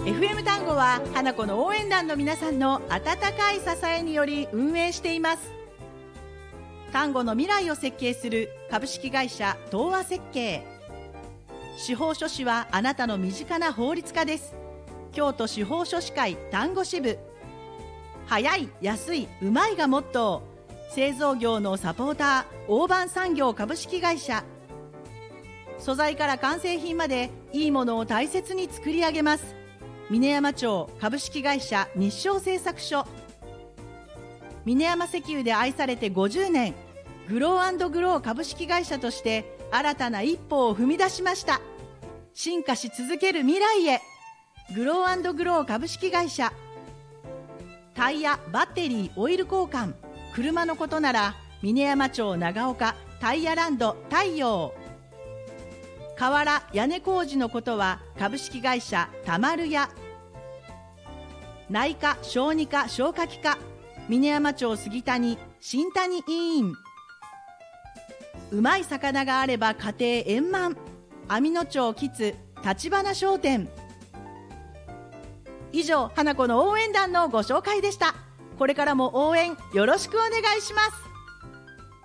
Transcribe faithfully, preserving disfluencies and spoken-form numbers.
エフエム 単語は花子の応援団の皆さんの温かい支えにより運営しています。単語の未来を設計する株式会社東和設計。司法書士はあなたの身近な法律家です。京都司法書士会単語支部。早い、安い、うまいがモットー。製造業のサポーター大判産業株式会社。素材から完成品までいいものを大切に作り上げます。峰山町株式会社日照製作所。峰山石油で愛されてごじゅうねん、グロー&グロー株式会社として新たな一歩を踏み出しました。進化し続ける未来へ、グロー&グロー株式会社。タイヤ、バッテリー、オイル交換、車のことなら峰山町長岡タイヤランド太陽。瓦、屋根工事のことは株式会社たまるや。内科、小児科、消化器科、峰山町杉谷新谷医院。うまい魚があれば家庭円満、網野町キツ立花商店。以上、花子の応援団のご紹介でした。これからも応援よろしくお願いします。